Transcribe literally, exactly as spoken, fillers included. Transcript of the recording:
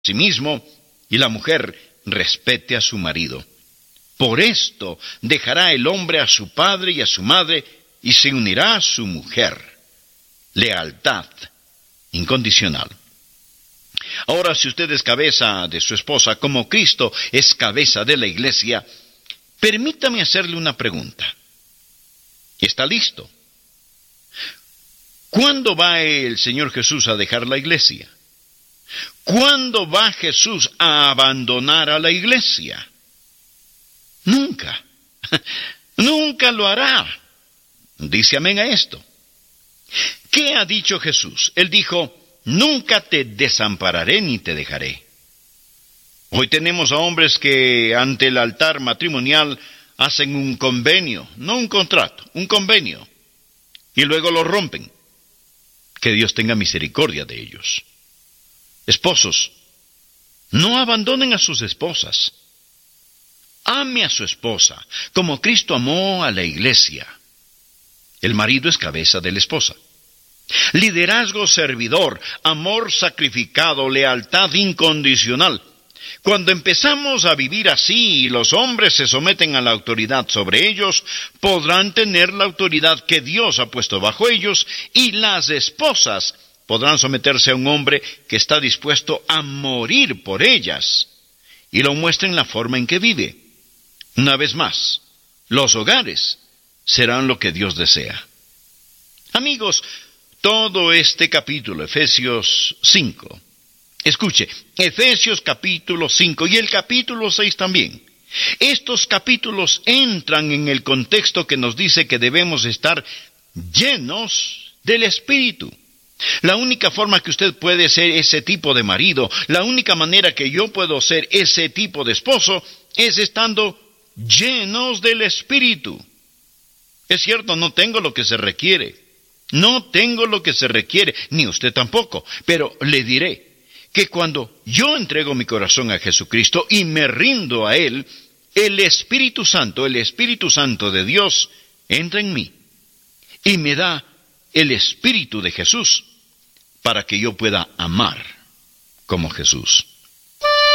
sí mismo, y la mujer respete a su marido. Por esto dejará el hombre a su padre y a su madre, y se unirá a su mujer. Lealtad incondicional. Ahora, si usted es cabeza de su esposa, como Cristo es cabeza de la iglesia, permítame hacerle una pregunta. ¿Está listo? ¿Cuándo va el Señor Jesús a dejar la iglesia? ¿Cuándo va Jesús a abandonar a la iglesia? Nunca. Nunca lo hará. Dice amén a esto. ¿Qué ha dicho Jesús? Él dijo, nunca te desampararé ni te dejaré. Hoy tenemos a hombres que ante el altar matrimonial hacen un convenio, no un contrato, un convenio, y luego lo rompen. Que Dios tenga misericordia de ellos. Esposos, no abandonen a sus esposas. Ame a su esposa, como Cristo amó a la iglesia. El marido es cabeza de la esposa. Liderazgo servidor, amor sacrificado, lealtad incondicional. Cuando empezamos a vivir así y los hombres se someten a la autoridad sobre ellos, podrán tener la autoridad que Dios ha puesto bajo ellos, y las esposas podrán someterse a un hombre que está dispuesto a morir por ellas, y lo muestra en la forma en que vive. Una vez más, los hogares serán lo que Dios desea. Amigos, todo este capítulo, Efesios cinco, escuche, Efesios capítulo cinco y el capítulo seis también. Estos capítulos entran en el contexto que nos dice que debemos estar llenos del Espíritu. La única forma que usted puede ser ese tipo de marido, la única manera que yo puedo ser ese tipo de esposo, es estando llenos del Espíritu. Es cierto, no tengo lo que se requiere. No tengo lo que se requiere, ni usted tampoco. Pero le diré que cuando yo entrego mi corazón a Jesucristo y me rindo a Él, el Espíritu Santo, el Espíritu Santo de Dios, entra en mí y me da el Espíritu de Jesús para que yo pueda amar como Jesús.